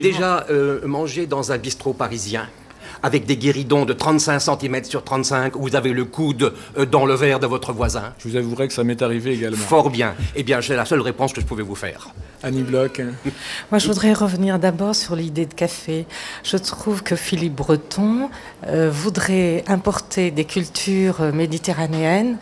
Déjà mangé dans un bistrot parisien avec des guéridons de 35 cm sur 35 où vous avez le coude dans le verre de votre voisin? Je vous avouerai que ça m'est arrivé également. Fort bien. Eh bien, c'est la seule réponse que je pouvais vous faire. Annie Bloch. Moi, je voudrais revenir d'abord sur l'idée de café. Je trouve que Philippe Breton voudrait importer des cultures méditerranéennes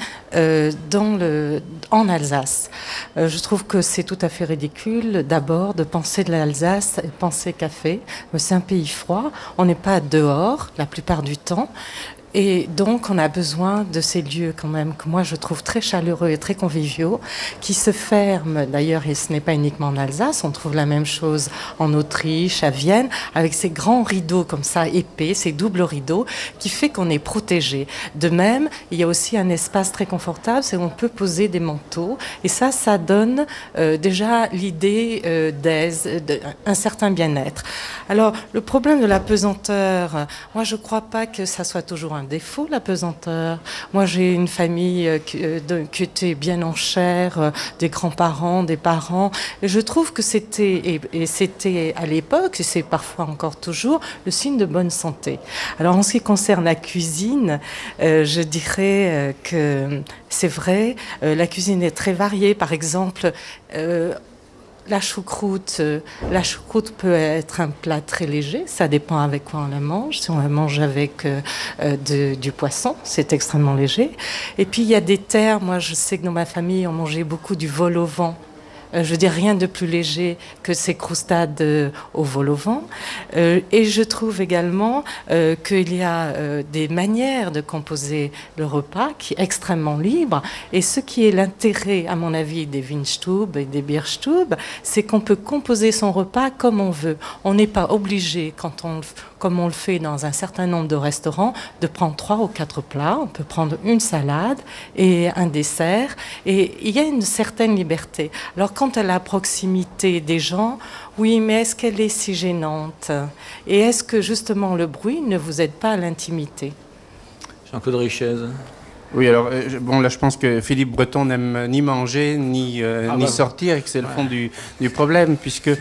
en Alsace. Je trouve que c'est tout à fait ridicule, d'abord, de penser de l'Alsace et de penser café. C'est un pays froid, on n'est pas dehors la plupart du temps. Et donc, on a besoin de ces lieux quand même, que moi je trouve très chaleureux et très conviviaux, qui se ferment d'ailleurs, et ce n'est pas uniquement en Alsace, on trouve la même chose en Autriche, à Vienne, avec ces grands rideaux comme ça, épais, ces doubles rideaux, qui fait qu'on est protégé. De même, il y a aussi un espace très confortable, c'est où on peut poser des manteaux, et ça donne déjà l'idée d'un certain bien-être. Alors, le problème de la pesanteur, moi je ne crois pas que ça soit toujours un défaut, la pesanteur. Moi, j'ai une famille qui était bien en chair, des grands-parents, des parents. Et je trouve que c'était à l'époque, et c'est parfois encore toujours, le signe de bonne santé. Alors, en ce qui concerne la cuisine, je dirais que c'est vrai, la cuisine est très variée. Par exemple, la choucroute peut être un plat très léger, ça dépend avec quoi on la mange. Si on la mange avec du poisson, c'est extrêmement léger. Et puis il y a des terres, moi je sais que dans ma famille on mangeait beaucoup du vol au vent. Je veux dire, rien de plus léger que ces croustades au vol au vent. Et je trouve également qu'il y a des manières de composer le repas qui est extrêmement libre. Et ce qui est l'intérêt, à mon avis, des Weinstube et des Bierstube, c'est qu'on peut composer son repas comme on veut. On n'est pas obligé, comme on le fait dans un certain nombre de restaurants, de prendre 3 ou 4 plats. On peut prendre une salade et un dessert. Et il y a une certaine liberté. Alors, quant à la proximité des gens, oui, mais est-ce qu'elle est si gênante? Et est-ce que justement le bruit ne vous aide pas à l'intimité? Jean-Claude Richez. Oui, alors, bon, là, je pense que Philippe Breton n'aime ni manger, ni sortir, et que c'est le fond du problème, puisque...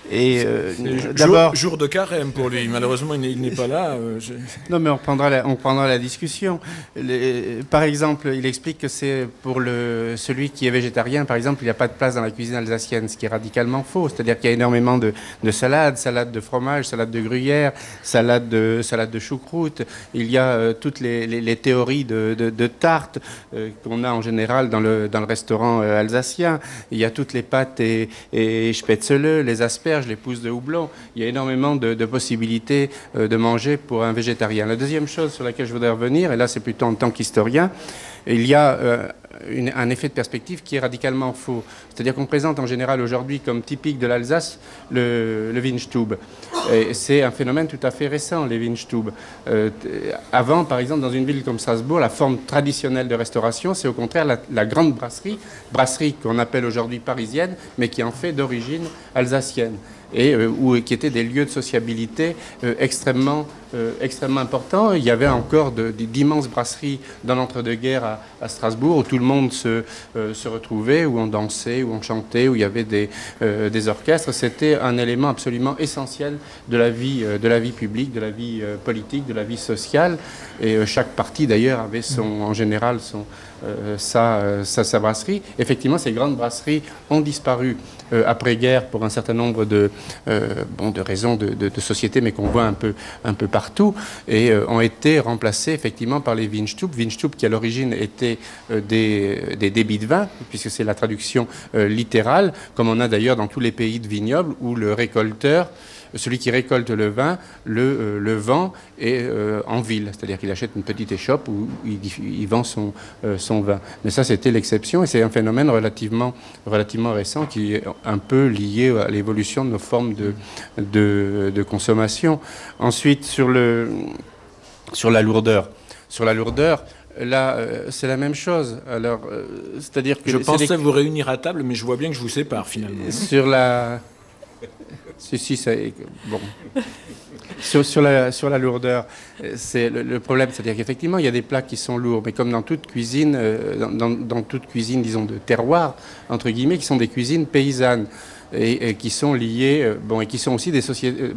d'abord, jour de carême pour lui. Malheureusement, il n'est pas là. Non, mais on prendra la discussion. Par exemple, il explique que c'est pour celui qui est végétarien, par exemple, il n'y a pas de place dans la cuisine alsacienne, ce qui est radicalement faux. C'est-à-dire qu'il y a énormément de salade de fromage, salade de gruyère, salade de choucroute. Il y a toutes les théories de tartes qu'on a en général dans le restaurant alsacien. Il y a toutes les pâtes et spätzle, les asperges, les pousses de houblon. Il y a énormément de possibilités de manger pour un végétarien. La deuxième chose sur laquelle je voudrais revenir, et là c'est plutôt en tant qu'historien, il y a un effet de perspective qui est radicalement faux. C'est-à-dire qu'on présente en général aujourd'hui comme typique de l'Alsace le Weinstube. Et c'est un phénomène tout à fait récent, les Weinstube. Avant, par exemple, dans une ville comme Strasbourg, la forme traditionnelle de restauration, c'est au contraire la grande brasserie qu'on appelle aujourd'hui parisienne, mais qui est en fait d'origine alsacienne. Et qui étaient des lieux de sociabilité extrêmement importants. Il y avait encore d'immenses brasseries dans l'entre-deux-guerres à Strasbourg, où tout le monde se retrouvait, où on dansait, où on chantait, où il y avait des orchestres. C'était un élément absolument essentiel de la vie publique, de la vie politique, de la vie sociale. Et chaque parti, d'ailleurs, avait en général sa brasserie. Effectivement, ces grandes brasseries ont disparu après-guerre pour un certain nombre de raisons de société, mais qu'on voit un peu partout, et ont été remplacées effectivement par les Weinstube. Weinstube qui à l'origine étaient des débits de vin, puisque c'est la traduction littérale, comme on a d'ailleurs dans tous les pays de vignobles, où le récolteur, celui qui récolte le vin, le vend en ville. C'est-à-dire qu'il achète une petite échoppe où il vend son vin. Mais ça, c'était l'exception, et c'est un phénomène relativement récent qui est un peu lié à l'évolution de nos formes de consommation. Ensuite, sur la lourdeur. Là, c'est la même chose. Alors, c'est-à-dire que... Je pensais vous réunir à table, mais je vois bien que je vous sépare, finalement. Sur la... Si, ça est... Bon. Sur la lourdeur, c'est le problème, c'est-à-dire qu'effectivement, il y a des plats qui sont lourds, mais comme dans toute cuisine, dans toute cuisine, disons, de terroir, entre guillemets, qui sont des cuisines paysannes. Et qui sont liées, et qui sont aussi des sociétés,